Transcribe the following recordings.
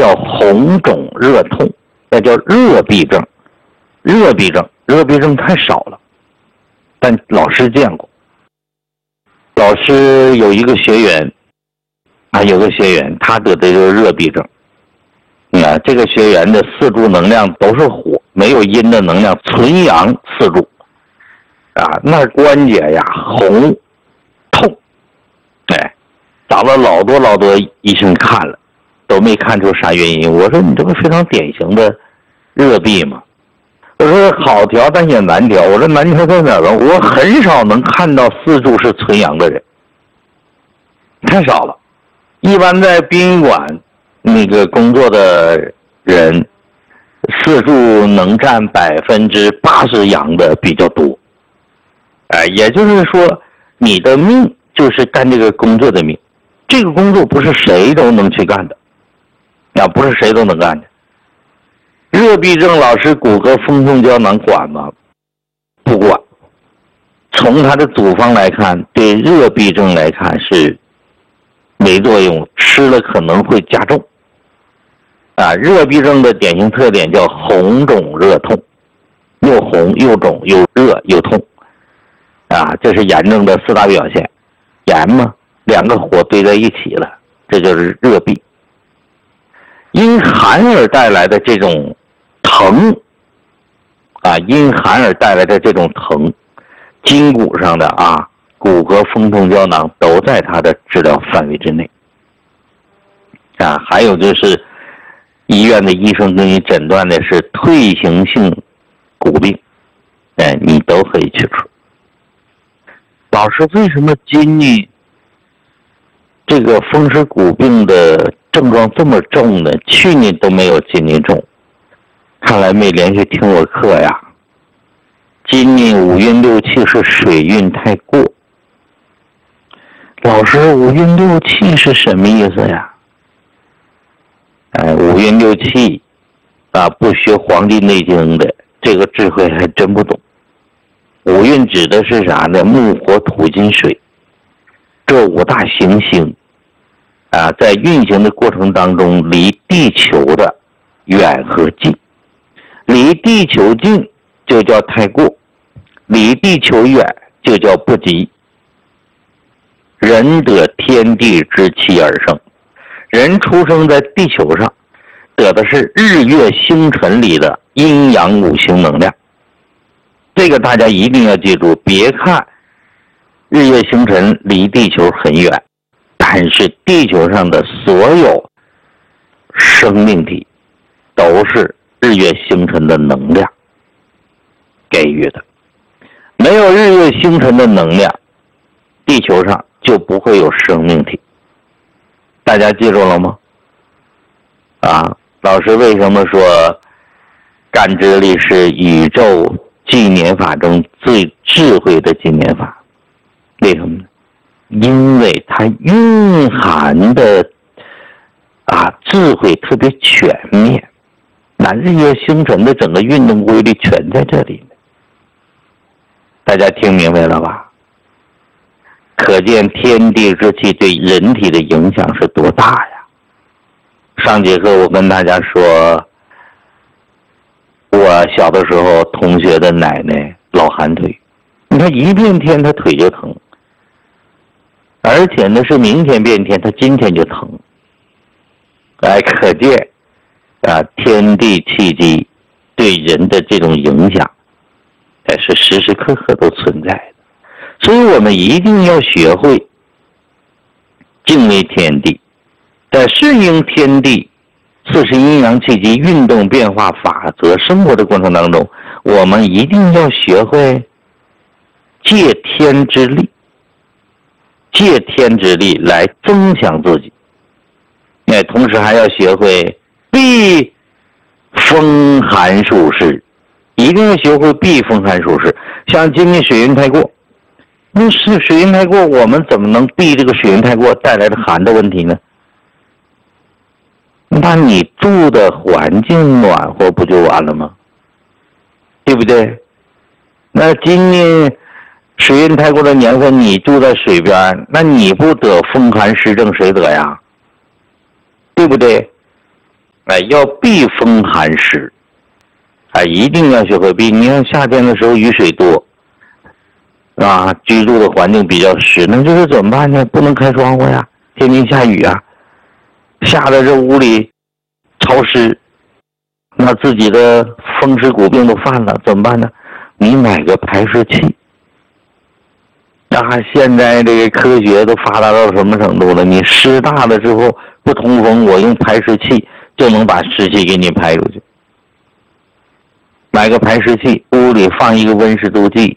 叫红肿热痛，那叫热痹症。热痹症太少了，但老师见过。老师有一个学员他得的就是热痹症。你看这个学员的四柱能量都是火，没有阴的能量，纯阳四柱啊，那关节呀红痛，哎，找了老多医生看了，都没看出啥原因。我说你这不非常典型的热痹吗？我说好调但也难调。我说难调在哪儿呢？我很少能看到四柱是纯阳的人，太少了。一般在殡仪馆那个工作的人，四柱能占80%阳的比较多。也就是说，你的命就是干这个工作的命，这个工作不是谁都能去干的，不是谁都能干的。热痹症老师骨骼风痛胶囊管吗？不管。从他的组方来看，对热痹症来看是没作用，吃了可能会加重。热痹症的典型特点叫红肿热痛，又红又肿又热又痛。这是炎症的4大表现。炎嘛，两个火堆在一起了，这就是热痹。因寒而带来的这种疼，因寒而带来的这种疼，筋骨上的骨骼风痛胶囊都在它的治疗范围之内。还有就是医院的医生给你诊断的是退行性骨病，你都可以去除。老师，为什么今年这个风湿骨病的症状这么重呢？去年都没有今年重，看来没连续听我课呀。今年五运六气是水运太过。老师，五运六气是什么意思呀？五运六气不学《黄帝内经》的这个智慧还真不懂。五运指的是啥呢？木火土金水这5大行星在运行的过程当中，离地球的远和近。离地球近就叫太过，离地球远就叫不及。人得天地之气而生，人出生在地球上，得的是日月星辰里的阴阳五行能量。这个大家一定要记住，别看日月星辰离地球很远，但是地球上的所有生命体都是日月星辰的能量给予的。没有日月星辰的能量，地球上就不会有生命体。大家记住了吗？老师为什么说感知力是宇宙纪年法中最智慧的纪年法？为什么呢？因为它蕴含的智慧特别全面。日月星辰的整个运动规律全在这里。大家听明白了吧？可见天地之气对人体的影响是多大呀！上节课我跟大家说，我小的时候同学的奶奶老寒腿，你看一变天他腿就疼，而且呢是明天变天他今天就疼。可见天地气机对人的这种影响是时时刻刻都存在的。所以我们一定要学会敬畏天地，在适应天地40阴阳气机运动变化法则生活的过程当中，我们一定要学会借天之力，借天之力来增强自己。同时还要学会避风寒暑湿，一定要学会避风寒暑湿。像今年水运太过，那是水运太过，我们怎么能避这个水运太过带来的寒的问题呢？那你住的环境暖和不就完了吗？对不对？那今年水运太过的年份，你住在水边，那你不得风寒湿症谁得呀？对不对？ 要避风寒湿，一定要学会避。你看夏天的时候雨水多，居住的环境比较湿，那这个怎么办呢？不能开窗户呀，天天下雨啊，下的这屋里潮湿，那自己的风湿骨病都犯了，怎么办呢？你买个排湿器。现在这个科学都发达到什么程度了？你湿大了之后不通风，我用排湿器就能把湿气给你排出去。买个排湿器，屋里放一个温湿度计，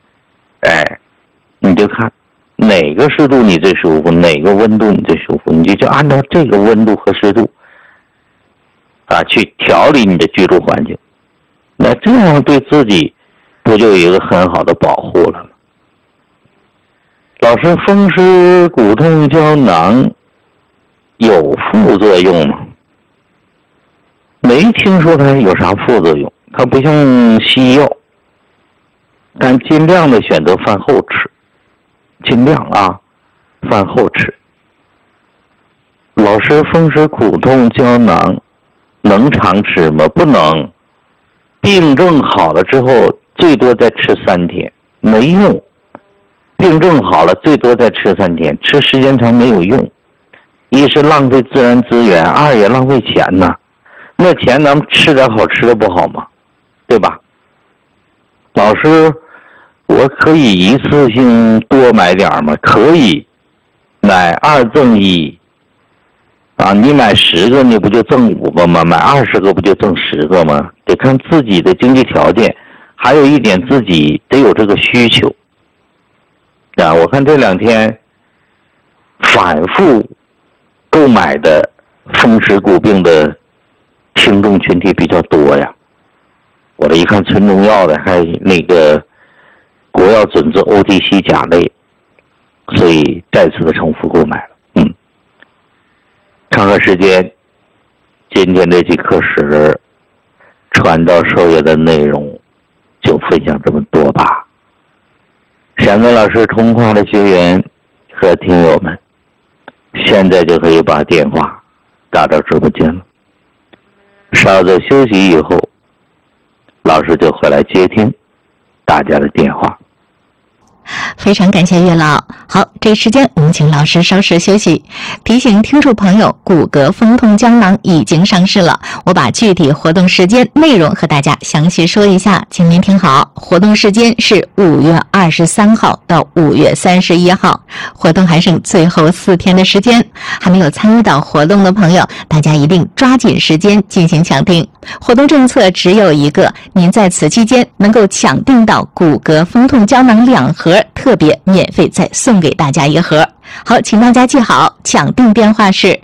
你就看哪个湿度你最舒服，哪个温度你最舒服，你就按照这个温度和湿度去调理你的居住环境。那这样对自己不就有一个很好的保护了吗？老师，风湿骨痛胶囊有副作用吗？没听说它有啥副作用，它不像西药，但尽量的选择饭后吃，尽量饭后吃。老师，风湿骨痛胶囊能常吃吗？不能，病症好了之后最多再吃3天，没用。病症好了最多再吃3天，吃时间长没有用。一是浪费自然资源，二也浪费钱呐。那钱咱们吃点好吃的不好吗？对吧？老师，我可以一次性多买点吗？可以，买2赠1。你买10个你不就赠5个吗？买20个不就赠10个吗？得看自己的经济条件，还有一点自己得有这个需求。我看这2天反复购买的风湿骨病的听众群体比较多呀。我这一看村中药的还那个国药准字 OTC 甲类，所以再次的重复购买了。看看时间，今天这期课时传道授业的内容就分享这么多吧。想跟老师通话的学员和听友们，现在就可以把电话打到直播间了。稍作休息以后，老师就会来接听大家的电话。 非常感谢岳老。好，这时间我们请老师稍事休息。提醒听众朋友，骨骼风痛胶囊已经上市了，我把具体活动时间内容和大家详细说一下，请您听好。活动时间是5月23号到5月31号，活动还剩最后4天的时间，还没有参与到活动的朋友，大家一定抓紧时间进行抢订。活动政策只有一个，您在此期间能够抢订到骨骼风痛胶囊2盒，特别免费再送给大家1盒。好，请大家记好，抢订电话是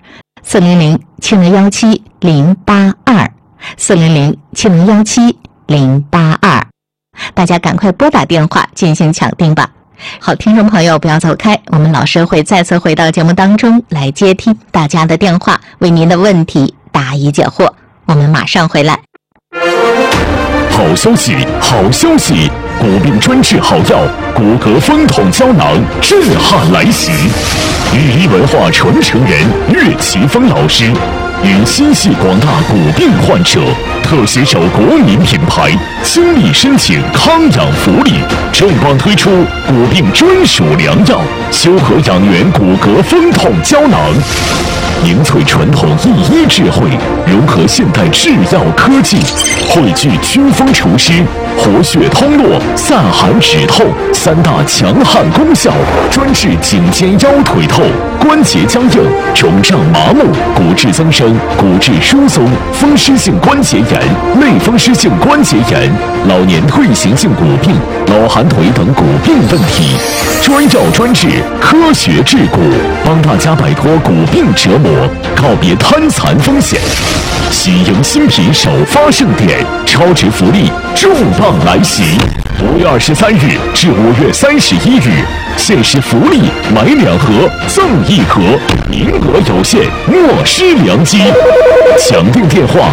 400-7017-082，400-7017-082，大家赶快拨打电话进行抢订吧。好，听众朋友不要走开，我们老师会再次回到节目当中来接听大家的电话，为您的问题答疑解惑。我们马上回来。 好消息，好消息！骨病专治好药骨骼风痛胶囊震撼来袭！豫医文化传承人岳奇峰老师与心系广大骨病患者，特携手国民品牌，倾力申请康养福利，重磅推出骨病专属良药修和养元骨骼风痛胶囊，凝萃传统医医智慧，融合现代制药科技，汇聚祛风除湿、活血通络、散寒止痛3大强悍功效，专治颈肩腰腿痛、关节僵硬、肿胀麻木、骨质增生、骨质疏松、风湿性关节炎、类风湿性关节炎、老年退行性骨病、老寒腿等骨病问题，专药专治，科学治骨，帮大家摆脱骨病折磨，告别瘫残风险。喜迎新品首发盛典，超值福利重磅来袭！5月23日至5月31日，限时福利买2盒赠1盒，名额有限，莫失良机。抢订电话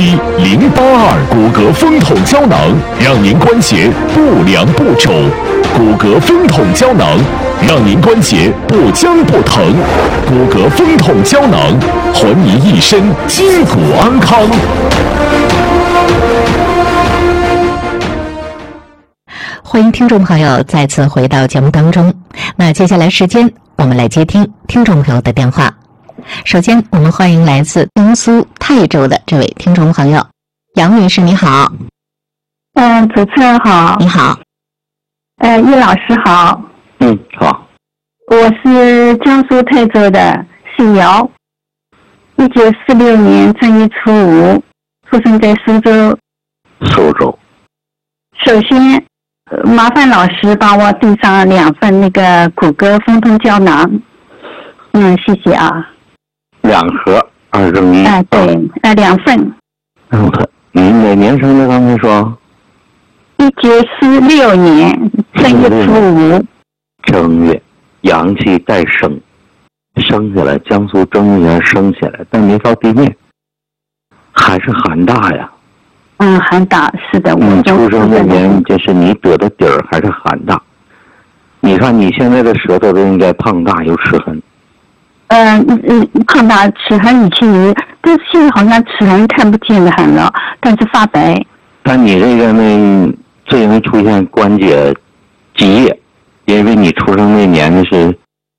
400-7017-082，400-7017-082，骨骼风痛胶囊，让您关节不凉不肿。骨骨骼风筒胶囊，让您关节不僵不疼。骨骼风筒胶囊，还您一身筋骨安康。 欢迎听众朋友再次回到节目当中。那接下来时间，我们来接听听众朋友的电话。首先，我们欢迎来自江苏泰州的这位听众朋友，杨女士，你好。 主持人好。 你好。 叶老师好。 好。 我是江苏泰州的，姓姚，1946年正月初5出生在苏州。 苏州。 首先，麻烦老师帮我订上2份那个骨骼风筒胶囊。谢谢啊。 2盒2升1。 对，2份。 2份。你哪年生的？刚才说。 1946年正月初5。 正月，阳气带生，生下来，江苏正月生下来，但没到地面，还是寒大呀。 寒大，是的。 你出生那年，就是你得的底儿还是寒大。你看你现在的舌头都应该胖大有齿痕。 胖大齿痕以前有，但是现在好像齿痕看不见的很了，但是发白。 但你这个呢，最容易出现关节积液，因为你出生那年的是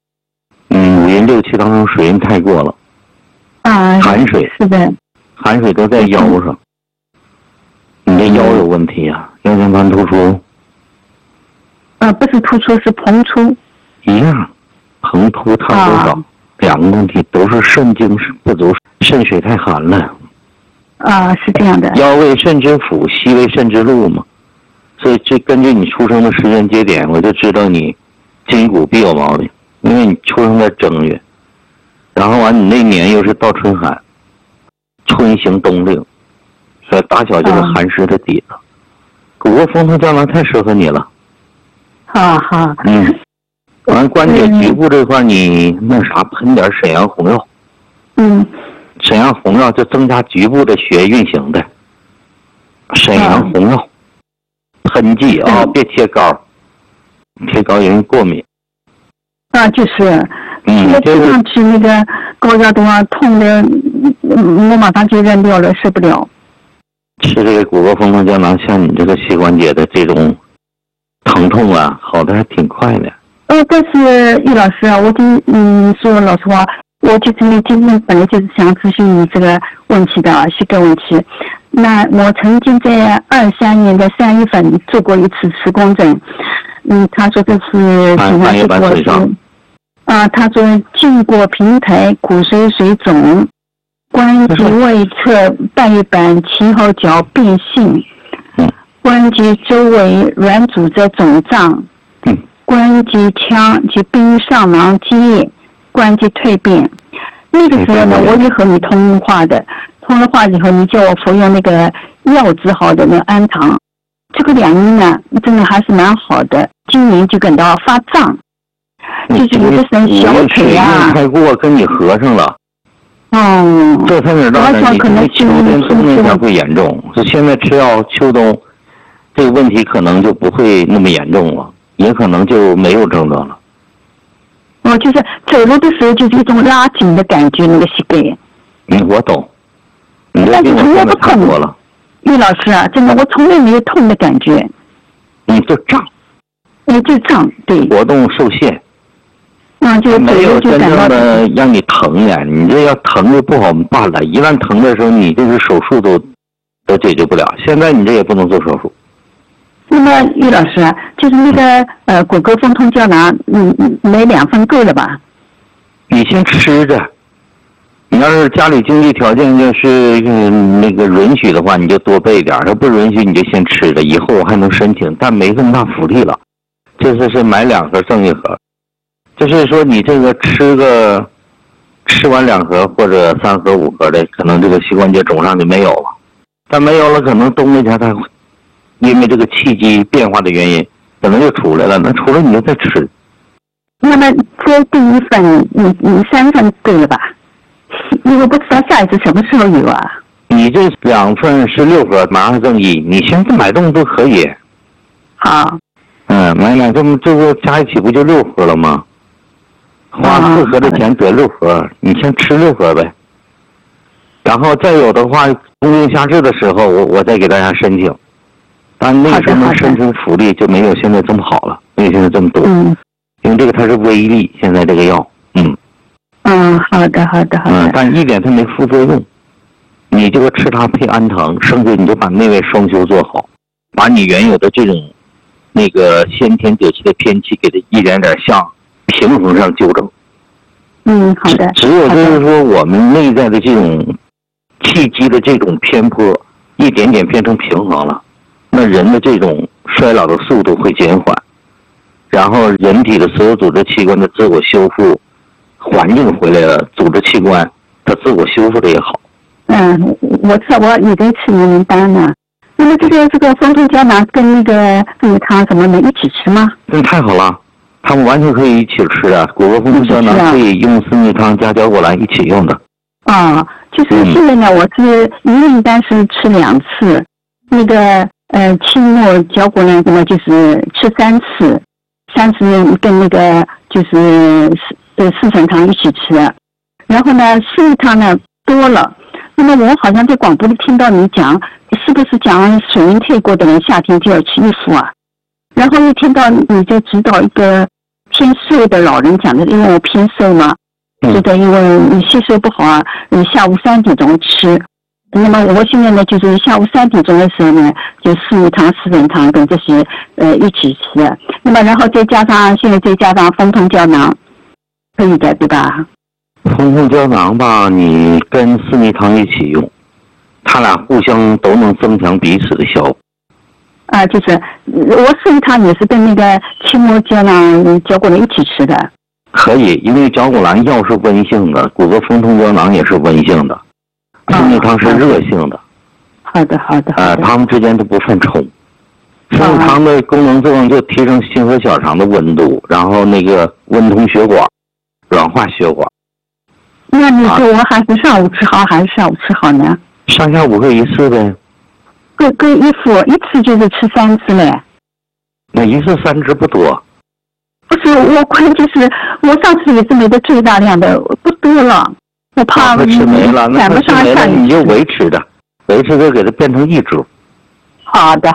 5阴6气当中水阴太过了。寒水。是的。寒水都在腰上。你这腰有问题啊，腰间盘突出。 不是突出，是膨出。 一样，膨突差多少？2个问题都是肾精不足，肾水太寒了。 是这样的。 腰为肾之府，膝为肾之路嘛。所以这根据你出生的时间节点，我就知道你筋骨必有毛病，因为你出生在正月，然后完你那年又是到春寒，春行冬令，所以打小就是寒湿的底子。骨骼风筒胶囊太适合你了。 好。 完关节局部这块你那啥喷点沈阳红药。沈阳红药就增加局部的血液运行的。沈阳红药喷剂啊，别贴膏，贴膏容易过敏。 就是贴上去那个膏药的话，痛的我马上就扔掉了，受不了。 吃这个骨骼风筒胶囊，像你这个膝关节的这种疼痛啊，好的还挺快的。 但是叶老师啊，我说老实话，我就是今天本来就是想咨询你这个问题的膝盖问题。那我曾经在23年的3月份做过一次磁共振，他说这是半夜板水上。 他说经过平台骨髓水肿，关节外侧半月板7号角变性，关节周围软组织肿胀，关节腔及冰上囊积液，关节蜕变。那个时候呢，我也和你通话的，通了话以后，你叫我服用那个药治好的那个安糖，这个2年呢，真的还是蛮好的。今年就感到发胀，就是有的时候小腿啊， 太过跟你合上了。这才哪到呢？你秋天冬天才会严重，就现在吃药秋冬，这个问题可能就不会那么严重了，也可能就没有症状了。 就是走路的时候就是一种拉紧的感觉，那个膝盖。 我懂。你这跟我说的差不多了。 叶老师啊，真的我从来没有痛的感觉。 就胀。 就胀，对。 活动受限。 就没有真正的让你疼呀，你这要疼就不好办了。一旦疼的时候，你这个手术都解决不了。现在你这也不能做手术。 那么叶老师啊，就是那个骨骼风筒胶囊，买2份够了吧？ 你先吃着，你要是家里经济条件就是那个允许的话，你就多备一点；要不允许，你就先吃着，以后我还能申请，但没这么大福利了。这次是买2盒赠1盒，就是说你这个吃完2盒或者3盒5盒的，可能这个膝关节肿胀就没有了，但没有了，可能冬那天它因为这个气机变化的原因，可能就出来了。那出来你就再吃。 那么这第1份，你3份对了吧？因为不知道下一次什么时候有啊。 你这2份是6盒，马上赠1，你现在买动都可以。 好。 买2这个加一起不就6盒了吗？花4盒的钱得6盒，你先吃6盒呗。然后再有的话，冬令夏至的时候，我再给大家申请。但那个时候能申请福利就没有现在这么好了，没有现在这么多。因为这个它是微粒，现在这个药。 好的。 但一点它没副作用，你就吃它配安疼，剩下你就把内外双修做好，把你原有的这种那个先天得气的偏气给它一点点向平衡上纠正。 好的。 只有就是说我们内在的这种气机的这种偏颇一点点变成平衡了，那人的这种衰老的速度会减缓，然后人体的所有组织器官的自我修复环境回来了，组织器官它自我修复的也好。 我知道我已经吃名单了。那么这个风通胶囊跟那个四逆汤什么的一起吃吗？ 太好了，他们完全可以一起吃的。骨骼风通胶囊可以用四逆汤加胶果兰一起用的。 就是现在呢，我是一名单是吃2次，那个清末胶果兰什么就是吃3次，3次跟那个就是四神汤一起吃。然后呢，四逆汤呢多了。那么我好像在广播里听到你讲，是不是讲水银退过的人夏天就要吃1副啊？然后又听到你就指导一个偏瘦的老人讲的，因为我偏瘦嘛，觉得因为你吸收不好啊，下午3点钟吃。那么我现在呢，就是下午3点钟的时候呢，就四逆汤、四神汤跟这些一起吃。那么然后再加上风通胶囊，可以的对吧？ 风通胶囊吧，你跟四逆汤一起用，它俩互相都能增强彼此的效果。 就是我四逆汤也是跟那个清末胶囊胶果兰一起吃的。 可以，因为胶果兰药是温性的，骨骼风通胶囊也是温性的，四逆汤是热性的。 好的。 它们之间都不犯冲。四逆汤的功能作用就提升心和小肠的温度，然后那个温通血管，软化血管。 那你说我还是上午吃好还是下午吃好呢？ 上下午各1次呗。 各1副，1次就是吃3次嘞。 那1次3支不多。 不是，我关键是我上次也是没得最大量的，不多了，我怕吃没了， 赶不上下雨。 你就维持着给它变成1支。 好的。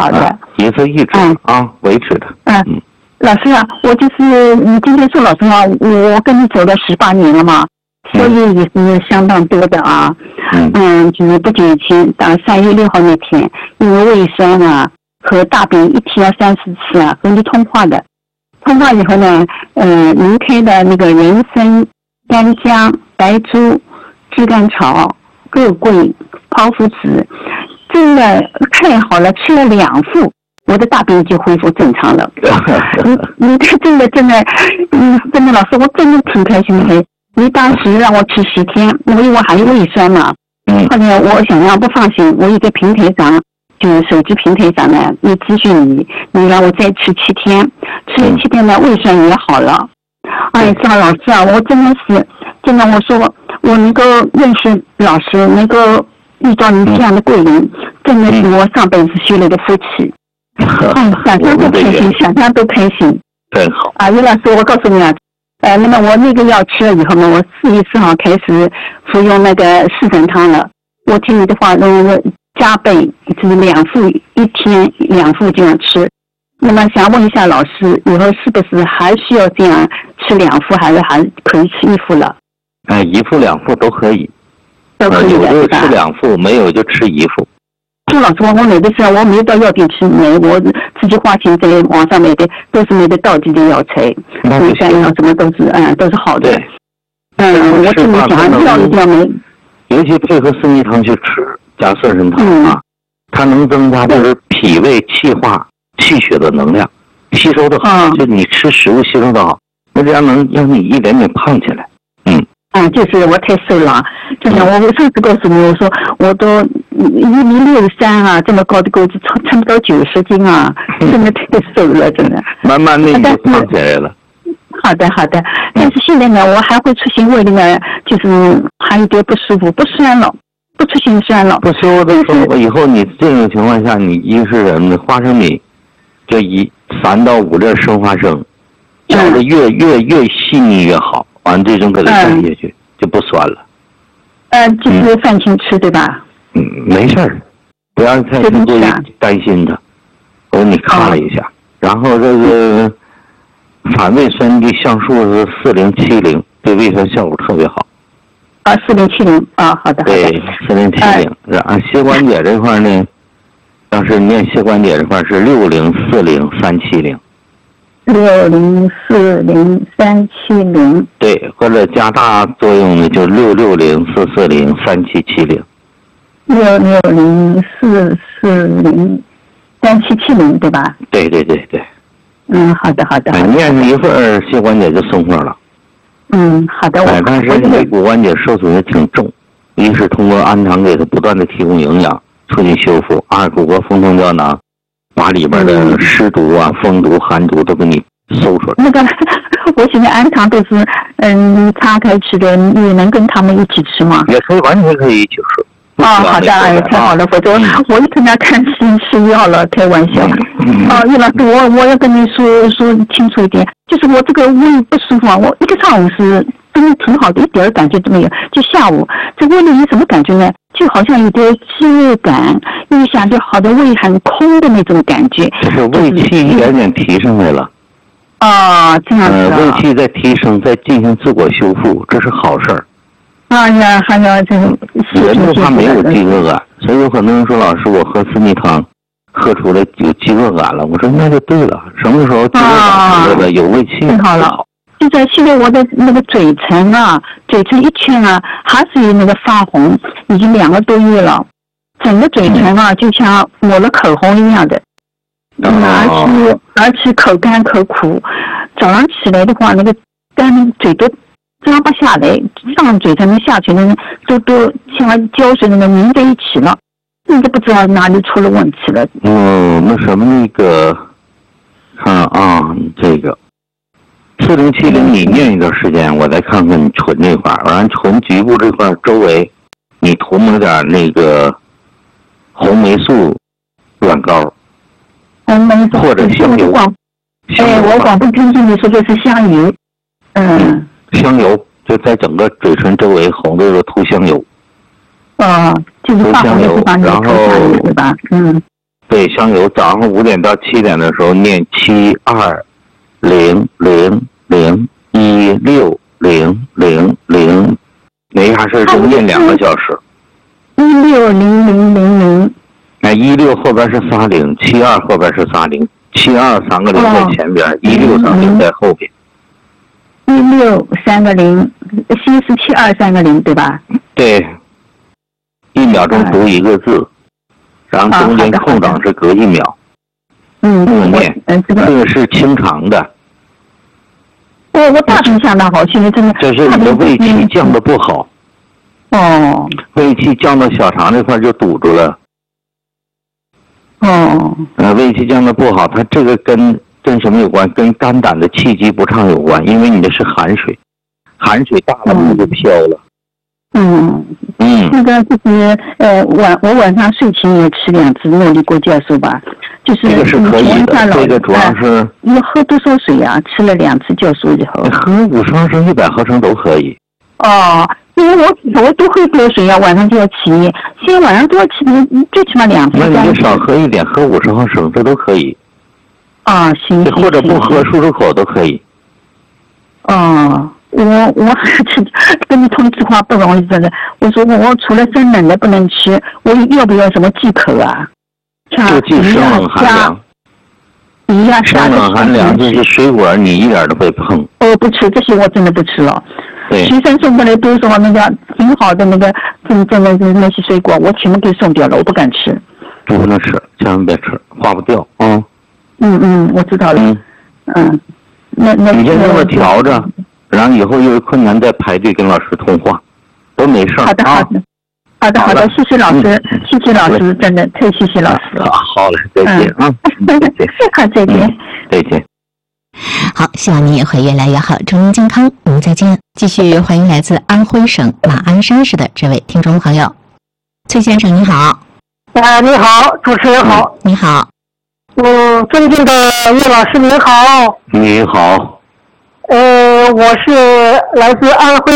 1次1支维持的。 老师啊，我就是你今天说老师啊，我跟你走了18年了嘛。所以也是相当多的啊。就是不久以前，到3月6号那天，因为胃酸啊和大便1天要30次啊，和你通话的。通话以后呢，您开的那个人参、干姜、白术、炙甘草、各桂、剖腹子，真的太好了，吃了2副，我的大便就恢复正常了。你真的，老师，我真的挺开心的。你当时让我吃10天，因为我还有胃酸嘛。后来我想让不放心，我一个平台上，就是手机平台上呢，你咨询你让我再吃7天，吃了7天呢，胃酸也好了。张老师啊，我真的，我说我能够认识老师，能够遇到您这样的贵人，真的是我上辈子修来的福气。想象都开心， 真好。 于老师，我告诉你啊。那么我那个药吃了以后呢，我4月4号开始服用那个四神汤了。我听你的话，加倍，就是2副，1天2副这样吃。那么想问一下老师，以后是不是还需要这样吃2副，还可以吃1副了 ？1副2副都可以。 都可以的， 有就吃2副，没有就吃1副。 朱老师，我买的时候我没有到药店去买，我自己花钱在网上买的，都是买的道地的药材，山药什么都是好的。我听你讲，药一定要买。 尤其配合四逆汤去吃，加四神汤啊，它能增加就是脾胃气化、气血的能量，吸收的好，就你吃食物吸收的好，那这样能让你一点点胖起来。 就是我太瘦了，真的，我上次告诉你，我说我都1米63啊，这么高的个子，撑不到90斤啊，真的太瘦了，真的。 慢慢的你就胖起来了。 好的。但是现在呢，我还会出现胃里面就是还有点不舒服，不酸了，不出现酸了。 不舒服的时候，以后你这种情况下，你一是花生米， 就3到5粒生花生，嚼的越细腻越好。完这种给它蘸下去，就不酸了。 就是饭前吃对吧？ 没事儿，不要太过于担心它。我给你看了一下，然后这个反胃酸的橡树是4070，对胃酸效果特别好。 4070啊，好的。 对，4070。然后膝关节这块呢，要是念膝关节这块是6040370。6040370。对，或者加大作用的就660440370。 660440370，对吧？ 对。 好的。 念一会儿膝关节就松活了。 好的。 但是你骨关节受损的挺重，一是通过氨糖给它不断的提供营养，促进修复；二骨骼风痛胶囊把里边的湿毒啊、风毒、寒毒都给你搜出来。 那个，我现在氨糖都是擦开吃的，你能跟他们一起吃吗？ 也可以，完全可以一起吃。 好的，太好了，否则我一天天看吃药了，开玩笑。叶老师，我要跟你说清楚一点，就是我这个胃不舒服啊，我一个上午是真的挺好的，一点感觉都没有，就下午这胃里有什么感觉呢？就好像有点饥饿感，一下就好的胃很空的那种感觉。 就是胃气一点点提上来了。 这样子。 胃气在提升，在进行自我修复，这是好事儿。 还要这个。 人的话没有饥饿感，所以有很多人说老师，我喝四逆汤，喝出来有饥饿感了。我说那就对了，什么时候饥饿感出来了，有胃气太好了。就在现在我的那个嘴唇一圈还是有那个发红，已经2个多月了，整个嘴唇就像抹了口红一样的，而且口干口苦，早上起来的话，那个干嘴都张不下来，上嘴唇下去呢，都像胶水那个粘在一起了，你都不知道哪里出了问题了。 那什么那个，这个4070你念一段时间，我再看看你唇这块，完唇局部这块周围，你涂抹点那个红霉素软膏， 红霉素或者香油。 我广不听清你说的是香油。 香油就在整个嘴唇周围红的涂香油。 就是发红的地方然后对吧？ 对，香油早上5点到7点的时候念720001600，没啥事就念2个小时。 160000。 16后边是30，72后边是30，72 3个0在前边，16 3个0在后边。 16 3个0，先是72 3个0，对吧？ 对，1秒钟读1个字，然后中间空档是隔1秒。念，这个是清肠的。 我大体想的好，现在真的。 这是你的胃气降的不好。胃气降到小肠这块就堵住了。胃气降的不好，它这个跟什么有关？跟肝胆的气机不畅有关，因为你的是寒水，寒水大了你就飘了。那个就是我晚上睡前也吃2次诺丽果酵素吧，就是这个是可以的。这个主要是你喝多少水啊？吃了2次酵素以后， 喝50毫升、100毫升都可以。 因为我多喝多水啊，晚上就要起夜，现在晚上都要起，最起码2次。 那你就少喝一点，喝50毫升，这都可以。 行。 或者不喝漱漱口都可以。 我还是跟你通知话不容易，真的。我说我除了生冷的不能吃，我要不要什么忌口啊？ 就忌生冷寒凉。生冷寒凉这些水果你一点都不碰。 不吃这些，我真的不吃了。 对。 学生送过来都说那个挺好的那个真的那些水果，我全部给送掉了，我不敢吃。 不能吃，千万别吃，化不掉。 我知道了。 你先这么调着，然后以后有困难再排队跟老师通话，都没事。 好的，谢谢老师，谢谢老师，真的太谢谢老师了。 好嘞，再见再见。 好，再见。 再见。 好，希望你也会越来越好，祝您健康，我们再见。继续欢迎来自安徽省马鞍山市的这位听众朋友，崔先生，你好。 你好，主持人好。 你好。 尊敬的岳老师您好。 你好。 我是来自安徽